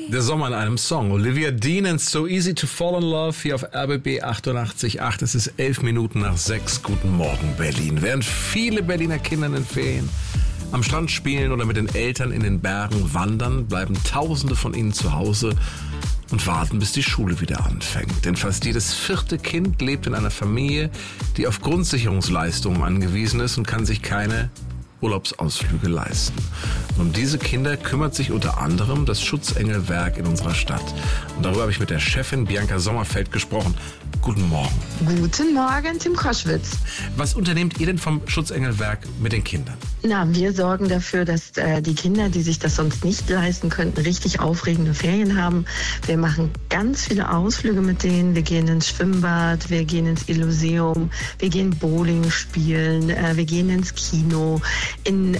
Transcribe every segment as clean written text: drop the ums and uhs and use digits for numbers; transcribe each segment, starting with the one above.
Der Sommer in einem Song. Olivia Dean and So Easy to Fall in Love hier auf RBB 88.8. Es ist 11 Minuten nach 6. Guten Morgen, Berlin. Während viele Berliner Kinder in den Ferien am Strand spielen oder mit den Eltern in den Bergen wandern, bleiben Tausende von ihnen zu Hause und warten, bis die Schule wieder anfängt. Denn fast jedes 4. Kind lebt in einer Familie, die auf Grundsicherungsleistungen angewiesen ist und kann sich keine Urlaubsausflüge leisten. Und um diese Kinder kümmert sich unter anderem das Schutzengelwerk in unserer Stadt. Und darüber habe ich mit der Chefin Bianca Sommerfeld gesprochen. Guten Morgen. Guten Morgen, Tim Koschwitz. Was unternehmt ihr denn vom Schutzengelwerk mit den Kindern? Wir sorgen dafür, dass die Kinder, die sich das sonst nicht leisten könnten, richtig aufregende Ferien haben. Wir machen ganz viele Ausflüge mit denen. Wir gehen ins Schwimmbad, wir gehen ins Illuseum, wir gehen Bowling spielen, wir gehen ins Kino, in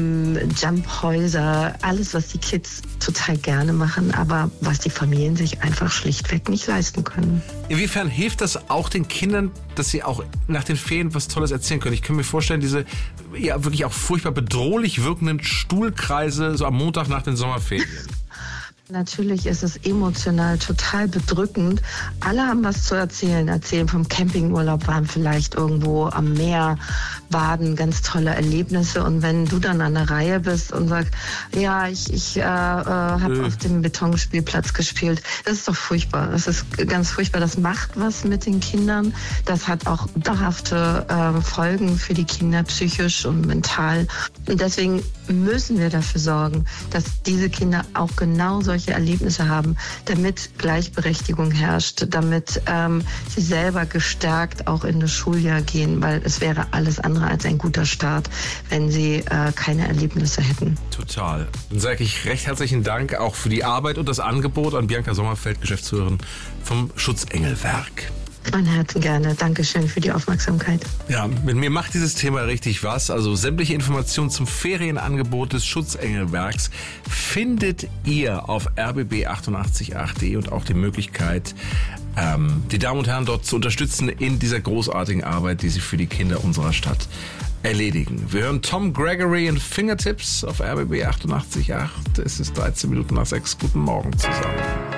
Jumphäuser. Alles, was die Kids total gerne machen, aber was die Familien sich einfach schlichtweg nicht leisten können. Inwiefern hilft das auch den Kindern, dass sie auch nach den Ferien was Tolles erzählen können? Ich kann mir vorstellen, diese ja wirklich auch furchtbar bedrohlich wirkenden Stuhlkreise so am Montag nach den Sommerferien. Natürlich ist es emotional total bedrückend. Alle haben was zu erzählen. Erzählen vom Campingurlaub, waren vielleicht irgendwo am Meer, baden, ganz tolle Erlebnisse. Und wenn du dann an der Reihe bist und sagst, ja, ich habe auf dem Betonspielplatz gespielt, das ist doch furchtbar. Das ist ganz furchtbar. Das macht was mit den Kindern. Das hat auch dauerhafte Folgen für die Kinder, psychisch und mental. Und deswegen müssen wir dafür sorgen, dass diese Kinder auch genau solche Erlebnisse haben, damit Gleichberechtigung herrscht, damit sie selber gestärkt auch in das Schuljahr gehen, weil es wäre alles andere als ein guter Start, wenn sie keine Erlebnisse hätten. Total. Dann sage ich recht herzlichen Dank auch für die Arbeit und das Angebot an Bianca Sommerfeld, Geschäftsführerin vom Schutzengelwerk. Von Herzen gerne. Dankeschön für die Aufmerksamkeit. Ja, mit mir macht dieses Thema richtig was. Also sämtliche Informationen zum Ferienangebot des Schutzengelwerks findet ihr auf rbb888.de und auch die Möglichkeit, die Damen und Herren dort zu unterstützen in dieser großartigen Arbeit, die sie für die Kinder unserer Stadt erledigen. Wir hören Tom Gregory in Fingertips auf RBB 88.8. Es ist 13 Minuten nach 6. Guten Morgen zusammen.